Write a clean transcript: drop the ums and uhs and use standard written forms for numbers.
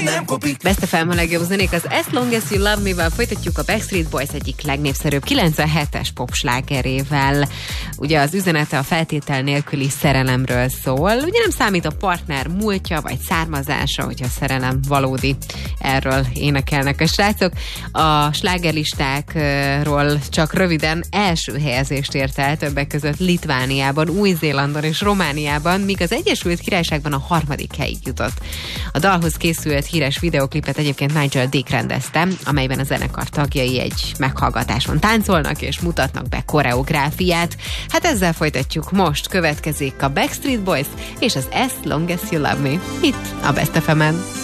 nem kopik. Best FM a legjobb zenék, az As Long As You Love Me-vel folytatjuk a Backstreet Boys egyik legnépszerűbb 97-es popslágerével. Ugye az üzenete a feltétel nélküli szerelemről szól. Ugye nem számít a partner múltja vagy származása, hogyha a szerelem valódi. Erről énekelnek a srácok. A slágerlistákról csak röviden első helyezést ért el, többek között Litvániában, Új-Zélandon és Romániában, míg az Egyesült Királyságban a 3. helyig jutott. A dalhoz készült híres videoklipet egyébként Nigel Dick rendezte, amelyben a zenekar tagjai egy meghallgatáson táncolnak és mutatnak be koreográfiát. Hát ezzel folytatjuk most. Következik a Backstreet Boys és az As Long As You Love Me itt a Best FM-en.